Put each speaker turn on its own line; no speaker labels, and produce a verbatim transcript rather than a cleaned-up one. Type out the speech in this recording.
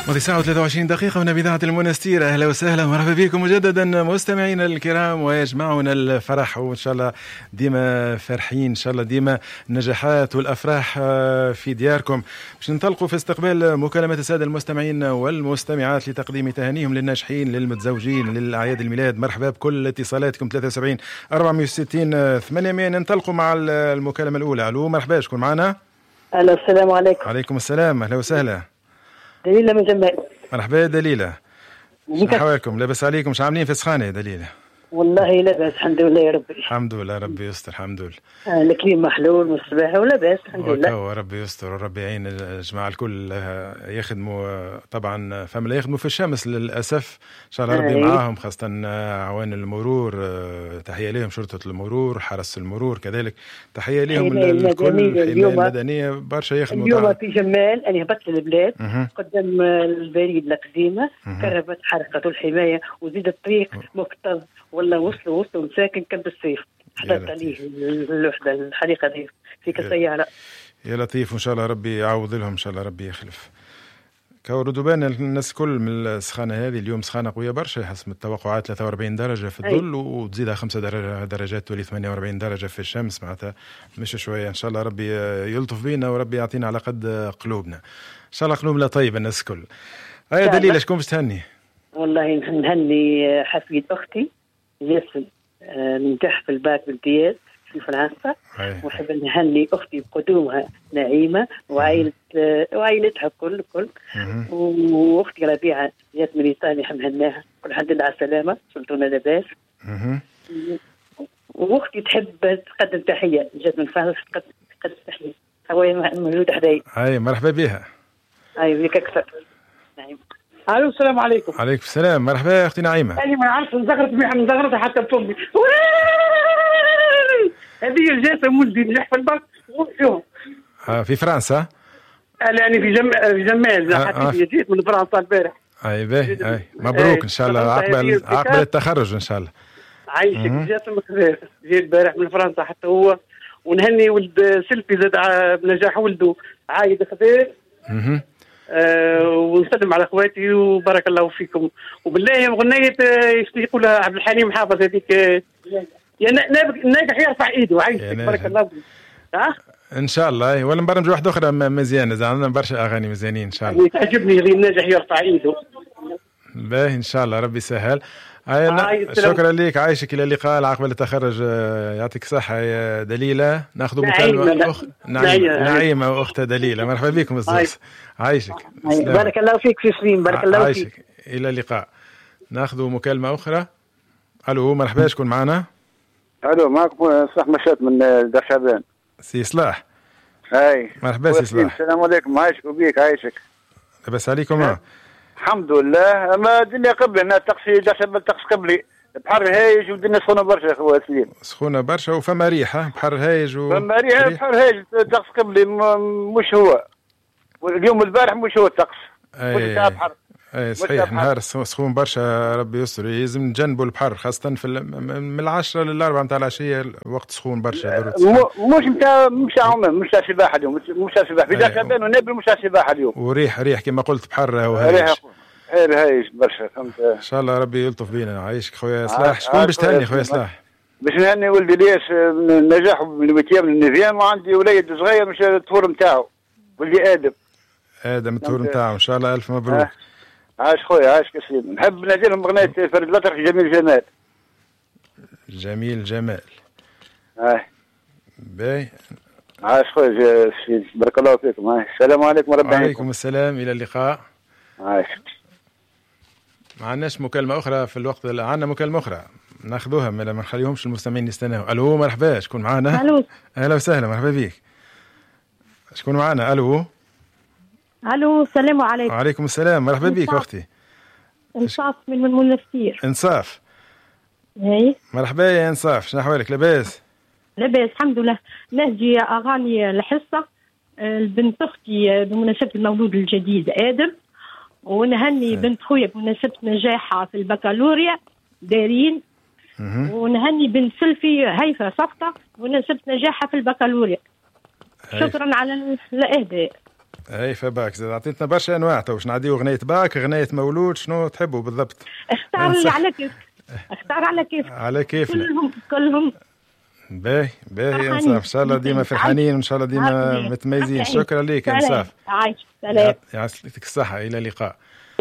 ماضي ساعة وثلاثة وعشرين دقيقة من إذاعة المنستير. أهلا وسهلا مرحبا بكم مجددا مستمعينا الكرام، ويجمعنا الفرح وإن شاء الله ديما فرحين، إن شاء الله ديما النجاحات والأفراح في دياركم. باش ننطلقوا في استقبال مكالمة السادة المستمعين والمستمعات لتقديم تهانيهم للناجحين، للمتزوجين، للأعياد الميلاد. مرحبا بكل اتصالاتكم ثلاثة وسبعين أربعمائة وستين ثمانمائة. ننطلقوا مع المكالمة الأولى. ألو مرحبا، شكون معنا؟
أهلا، السلام عليكم.
عليكم السلام، أهلا وسهلا.
دليلة من جمال.
مرحبا دليلة، شنو أحوالكم؟ لاباس عليكم؟ شو عاملين في السخانة يا دليلة؟
والله لاباس الحمد لله يا ربي.
الحمد لله، ربي يستر. الحمد لله.
آه الكريم محلول والصباح ولاباس الحمد لله.
وربي يستر وربي يعين الجماعة الكل يخدموا. طبعا فهم لا يخدموا في الشمس للأسف، إن شاء الله ربي معاهم، خاصة عوان المرور. تحية لهم، شرطة المرور، حرس المرور كذلك تحية لهم الكل. الحماية المدنية برشا يخدموا.
اليوم في جمال أنا هبطت البلاد قدام البريد القديمة، كربت حركة الحماية وزيد الطريق مكتظ، والله وصلوا وصلوا مساكن كان بالسيف. حضرت عليه الوحدة الحديقة دي فيك السيارة.
يا لطيف، وإن شاء الله ربي يعوض لهم، إن شاء الله ربي يخلف. كوردوا بالنا الناس كل من السخانة هذه. اليوم سخانة قوية برشا حسب التوقعات، ثلاثة وأربعين درجة في الظل وتزيدها خمسة درجات تولي ثمانية وأربعين درجة في الشمس، معناتها مش شوية. إن شاء الله ربي يلطف بينا وربي يعطينا على قد قلوبنا. إن شاء الله قلوبنا طيبة الناس كل. هيا دليل، شكون باش تهني؟
والله نهني حفيد أختي ياسر، نجح في الباك بالامتياز في فرنسا، ونحب نهني اختي بقدومها نعيمه وعائله وعائلتها كل كل واختي ربيعه جات من ايطاليا، نهناها كل حد على السلامه، سلطونا لاباس. واختي تحب تقدم تحيه، جات من فرنسا تقدم تحيه، هو موجوده حدايا.
اي مرحبا بها.
اي بك اكثر. نعيم. الو السلام عليكم.
عليكم السلام، مرحبا يا اختي نعيمه.
انا ما نعرفش نزغرت من زغرتها حتى بفمي. هذه جات مولدي نجح في البنك وشوف.
آه في فرنسا؟
يعني في جم... في جمال. آه حتى آه. جيت من فرنسا البارح.
اي باهي، اي مبروك ان شاء الله. عقبال عقبال التخرج ان شاء الله.
عايشك. جات من جيت البارح من فرنسا حتى هو، ونهني ولد سيلفي زاد بنجاح ولده عايد خبير. اها أه ونسلم على اخواتي وبارك الله فيكم. وبالله غنية يقولها عبد الحليم حافظ هذيك، يا ناجح يرفع ايده. عايشك بارك الله فيك. ها
ان شاء الله. ولا برامج واحده اخرى مزيانه، عندنا برشا اغاني مزيانين ان شاء الله.
تعجبني غير ناجح يرفع ايده.
باهي ان شاء الله ربي يسهل. آه شكرا لك، عايشك الى اللقاء العقبه للتخرج. يعطيك الصحه يا دليله. ناخذ مكالمه اخرى. نعيمه نعيمه واختها دليله، مرحبا بكم الزوز. عايشك.
بارك الله فيك في سليم، بارك الله فيك.
عايشك الى اللقاء. ناخذ مكالمه اخرى. الو مرحبا، شكون معنا؟
الو معكم صلاح مشات من دار شعبان.
سي صلاح.
هاي
مرحبا سي صلاح.
السلام عليكم. عايشك وبيك. عايشك.
لاباس عليكم؟
الحمد لله. ما الدنيا قبل انا الطقس دار شعبان الطقس قبلي بحر هايج والدنيا سخونه برشا يا خويا سليم.
سخونه برشا وفما ريحه بحر هايج و...
فما ريحه بحر هايج. الطقس قبلي مش هو، واليوم البارح مش هو الطقس.
مش تاع بحر. اي صحيح، نهار سخون برشا ربي يستر. لازم نجنبوا البحر خاصة في من العشرة للأربعة نتاع العشية، وقت سخون برشا.
مش نتاع مش عموم مش تاع سباحة اليوم، مش تاع سباحة في دار شعبان ونابل، مش تاع سباحة اليوم.
وريح ريح كما قلت بحر وهايش.
ريح هايش برشا، فهمت.
إن شاء الله ربي يلطف بينا. عايشك خويا صلاح. شكون باش تهني خويا صلاح؟
باش نهني ولدي ليش نجاح بالمتيام النظام، وعندي وليد صغير مش الطفور نتاعو، ولدي آدم.
آدم الطفور نتاعو، إن شاء الله ألف مبروك.
عاش خويا، عاش كسيم. نحب نادي لهم اغنيه فريد الأطرش جميل جمال.
جميل جمال.
اه
باهي.
عاش خويا سيدي، بارك الله فيكم. هاي السلام عليكم ورحمه الله.
وعليكم السلام، الى اللقاء.
عاش.
ما عندناش مكالمه اخرى في الوقت. عندنا مكالمه اخرى ناخذوها، ما نخليهمش المستمعين يستناوا. الو مرحبا، شكون معنا؟
الو
اهلا وسهلا، مرحبا بك. شكون معنا؟ الو
الو السلام عليكم.
وعليكم السلام، مرحبا بك اختي.
انصاف من المنستير.
انصاف.
اي
مرحبا يا انصاف، شنو احوالك؟ لاباس؟
لاباس الحمد لله. نهجي اغاني الحصه البنت اختي بمناسبه المولود الجديد ادم، ونهني بنت خويا بمناسبه نجاحها في البكالوريا دارين، ونهني بنت سلفي هيفا صفطه بمناسبه نجاحها في البكالوريا. شكرا على الاهداء.
اي فباك زاد عطيتنا برشا انواع. تو باش نعديو غنية باك، غنية مولود، شنو تحبوا بالضبط؟
اختار اللي على كيف، اختار على كيف،
على كيف
كلهم كلهم.
باهي باهي انصاف، ان شاء الله ديما فرحانين وان شاء الله ديما متميزين. شكرا لك انصاف،
عايش سلام،
يعطيك الصحة، الى اللقاء.